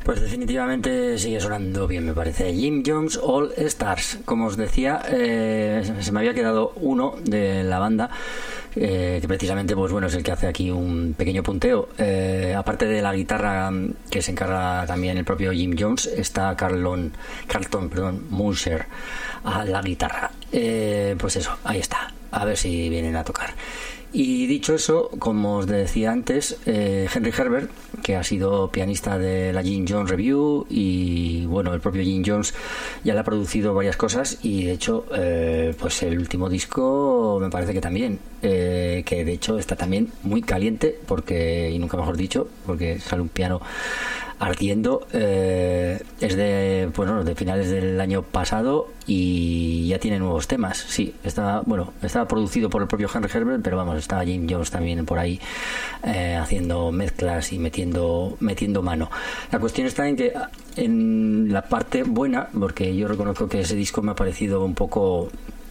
Pues definitivamente sigue sonando bien, me parece. Jim Jones All Stars. Como os decía, se me había quedado uno de la banda, que precisamente pues bueno, es el que hace aquí un pequeño punteo. Aparte de la guitarra, que se encarga también el propio Jim Jones, está Carlton Mousher a la guitarra. Pues eso, ahí está, a ver si vienen a tocar. Y dicho eso, como os decía antes, Henry Herbert, que ha sido pianista de la Jim Jones Review, y bueno, el propio Jim Jones ya le ha producido varias cosas, y de hecho pues el último disco me parece que también, que de hecho está también muy caliente, porque, y nunca mejor dicho, porque sale un piano ardiendo. Es de, bueno, de finales del año pasado y ya tiene nuevos temas. Sí, estaba producido por el propio Henry Herbert, pero vamos, estaba Jim Jones también por ahí haciendo mezclas y metiendo mano. La cuestión está en que, en la parte buena, porque yo reconozco que ese disco me ha parecido un poco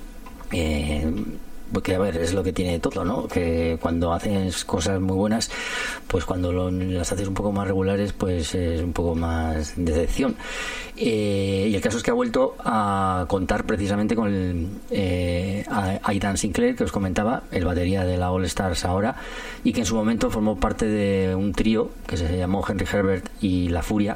porque a ver, es lo que tiene todo, ¿no? Que cuando haces cosas muy buenas, pues cuando las haces un poco más regulares, pues es un poco más decepción. Y el caso es que ha vuelto a contar precisamente con Aidan Sinclair, que os comentaba, el batería de la All Stars ahora, y que en su momento formó parte de un trío que se llamó Henry Herbert y La Furia,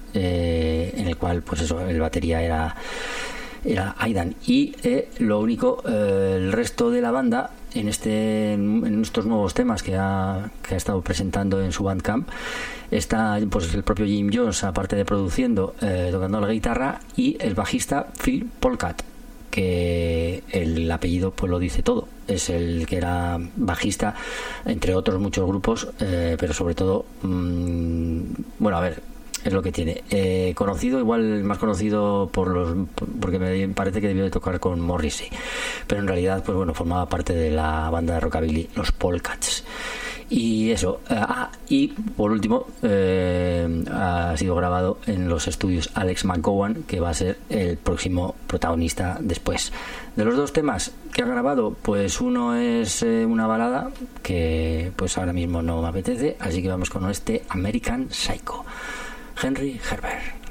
en el cual pues eso, el batería era Aidan, y lo único, el resto de la banda en estos nuevos temas que ha estado presentando en su Bandcamp, está pues el propio Jim Jones, aparte de produciendo, tocando la guitarra, y el bajista Phil Polkat, que el apellido pues lo dice todo, es el que era bajista entre otros muchos grupos, pero sobre todo bueno, a ver, es lo que tiene. Conocido, igual más conocido porque me parece que debió de tocar con Morrissey, pero en realidad pues bueno, formaba parte de la banda de rockabilly los Polkats. Y eso, y por último, ha sido grabado en los estudios Alex McGowan, que va a ser el próximo protagonista después. De los dos temas que ha grabado, pues uno es una balada que pues ahora mismo no me apetece, así que vamos con este American Psycho. Henry Herbert.